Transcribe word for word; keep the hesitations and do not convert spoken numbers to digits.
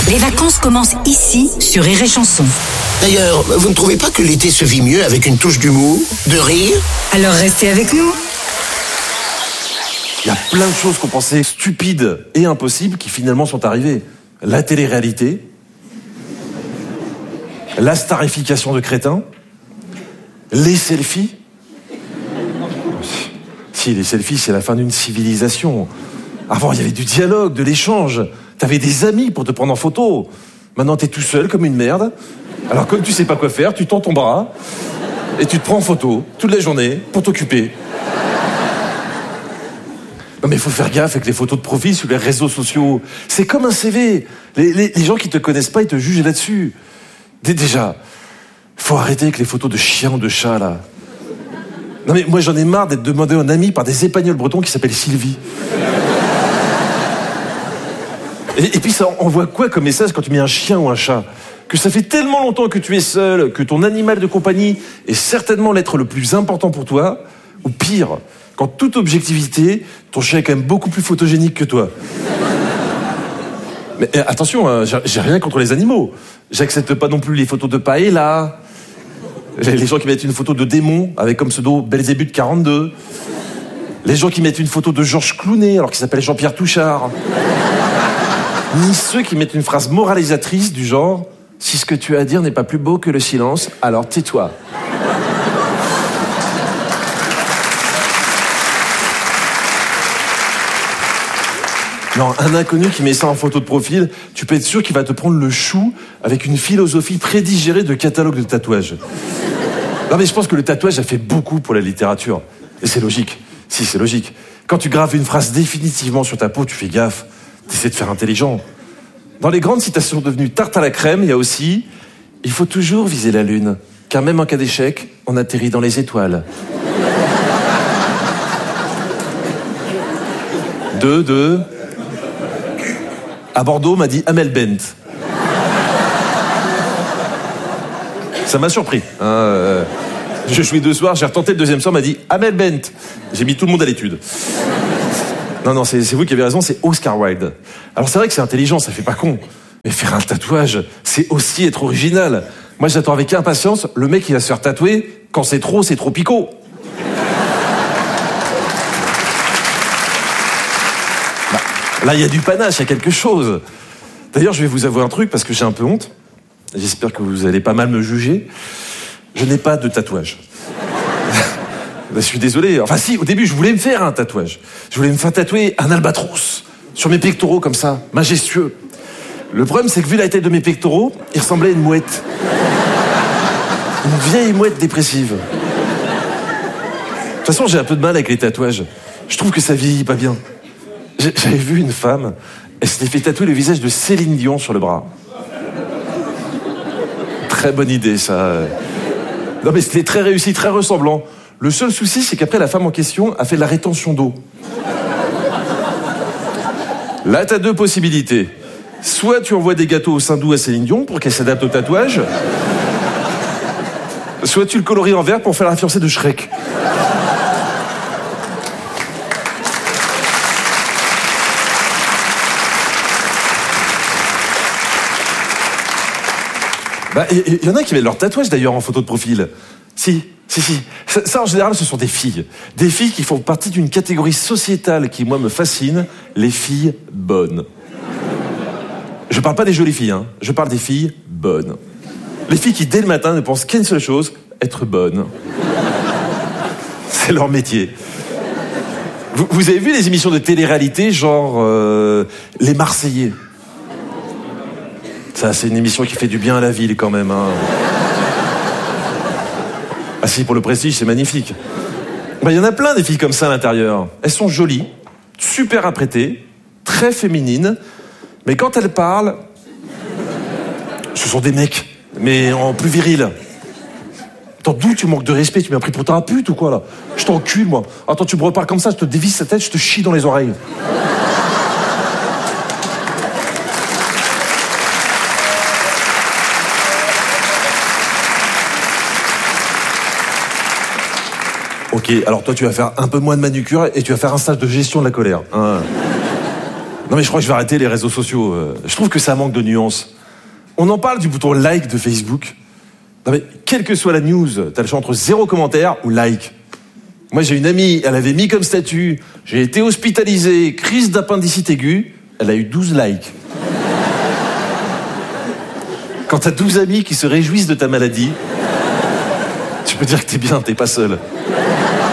Les vacances commencent ici, sur Rire et Chanson. D'ailleurs, vous ne trouvez pas que l'été se vit mieux avec une touche d'humour, de rire? Alors restez avec nous. Il y a plein de choses qu'on pensait stupides et impossibles qui finalement sont arrivées. La télé-réalité, la starification de crétins, les selfies. Si, les selfies, c'est la fin d'une civilisation. Avant, il y avait du dialogue, de l'échange. T'avais des amis pour te prendre en photo. Maintenant, t'es tout seul comme une merde. Alors, comme tu sais pas quoi faire, tu tends ton bras et tu te prends en photo toute la journée pour t'occuper. Non mais il faut faire gaffe avec les photos de profil sur les réseaux sociaux. C'est comme un C V. Les, les, les gens qui te connaissent pas, ils te jugent là-dessus. D- déjà, faut arrêter avec les photos de chiens ou de chats, là. Non mais moi, j'en ai marre d'être demandé en ami par des Espagnols bretons qui s'appellent Sylvie. Et, et puis ça envoie quoi comme message quand tu mets un chien ou un chat? Que ça fait tellement longtemps que tu es seul, que ton animal de compagnie est certainement l'être le plus important pour toi, ou pire, qu'en toute objectivité, ton chien est quand même beaucoup plus photogénique que toi. Mais euh, attention, hein, j'ai, j'ai rien contre les animaux. J'accepte pas non plus les photos de paella, les gens qui mettent une photo de démon avec comme pseudo Belzébuth quarante-deux, les gens qui mettent une photo de Georges Clooney alors qu'il s'appelle Jean-Pierre Touchard, ni ceux qui mettent une phrase moralisatrice du genre « Si ce que tu as à dire n'est pas plus beau que le silence, alors tais-toi ». Non, un inconnu qui met ça en photo de profil, tu peux être sûr qu'il va te prendre le chou avec une philosophie prédigérée de catalogue de tatouage. Non mais je pense que le tatouage a fait beaucoup pour la littérature. Et c'est logique. Si, c'est logique. Quand tu graves une phrase définitivement sur ta peau, tu fais gaffe. T'essaies de faire intelligent. Dans les grandes citations devenues tarte à la crème, il y a aussi « Il faut toujours viser la lune, car même en cas d'échec, on atterrit dans les étoiles. » Deux, deux... À Bordeaux, m'a dit Amel Bent. Ça m'a surpris. Hein, euh, je jouais deux soirs, j'ai retenté le deuxième soir, m'a dit Amel Bent. J'ai mis tout le monde à l'étude. Non, non, c'est, c'est vous qui avez raison, c'est Oscar Wilde. Alors c'est vrai que c'est intelligent, ça fait pas con. Mais faire un tatouage, c'est aussi être original. Moi, j'attends avec impatience le mec qui va se faire tatouer. Quand c'est trop, c'est trop picot. Là, il y a du panache, il y a quelque chose. D'ailleurs, je vais vous avouer un truc, parce que j'ai un peu honte. J'espère que vous allez pas mal me juger. Je n'ai pas de tatouage. Je suis désolé. Enfin si, au début, je voulais me faire un tatouage. Je voulais me faire tatouer un albatros sur mes pectoraux, comme ça, majestueux. Le problème, c'est que vu la taille de mes pectoraux, il ressemblait à une mouette. Une vieille mouette dépressive. De toute façon, j'ai un peu de mal avec les tatouages. Je trouve que ça vieillit pas bien. J'avais vu une femme, elle s'était fait tatouer le visage de Céline Dion sur le bras. Très bonne idée, ça. Non, mais c'était très réussi, très ressemblant. Le seul souci, c'est qu'après, la femme en question a fait de la rétention d'eau. Là, t'as deux possibilités. Soit tu envoies des gâteaux au saindoux à Céline Dion pour qu'elle s'adapte au tatouage, soit tu le coloris en vert pour faire la fiancée de Shrek. Bah, il y, y en a qui mettent leur tatouage d'ailleurs en photo de profil. Si, si, si. Ça, ça, en général, ce sont des filles. Des filles qui font partie d'une catégorie sociétale qui, moi, me fascine. Les filles bonnes. Je parle pas des jolies filles, hein. Je parle des filles bonnes. Les filles qui, dès le matin, ne pensent qu'à une seule chose, être bonnes. C'est leur métier. Vous, vous avez vu les émissions de télé-réalité, genre euh, Les Marseillais? Ça, c'est une émission qui fait du bien à la ville, quand même. Hein. Ah si, pour le prestige, c'est magnifique. Ben, y en a plein des filles comme ça à l'intérieur. Elles sont jolies, super apprêtées, très féminines, mais quand elles parlent, ce sont des mecs, mais en plus viril. Attends, d'où tu manques de respect? Tu m'as pris pour ta pute ou quoi, là? Je t'encule, moi. Attends, tu me reparles comme ça, je te dévisse sa tête, je te chie dans les oreilles. Ok, alors toi tu vas faire un peu moins de manucure et tu vas faire un stage de gestion de la colère. Hein. Non mais je crois que je vais arrêter les réseaux sociaux. Euh, je trouve que ça manque de nuances. On en parle du bouton like de Facebook. Non mais, quelle que soit la news, t'as le choix entre zéro commentaire ou like. Moi j'ai une amie, elle avait mis comme statut « J'ai été hospitalisé, crise d'appendicite aiguë », elle a eu douze likes. Quand t'as douze amis qui se réjouissent de ta maladie, tu peux dire que t'es bien, t'es pas seul.